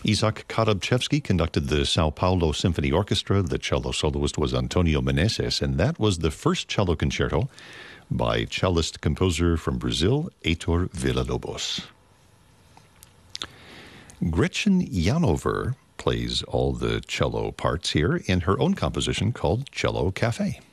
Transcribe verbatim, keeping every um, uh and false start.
Isaac Karabchevsky conducted the Sao Paulo Symphony Orchestra. The cello soloist was Antonio Meneses, and that was the first cello concerto by cellist-composer from Brazil, Heitor Villa-Lobos. Gretchen Janover plays all the cello parts here in her own composition called Cello Cafe.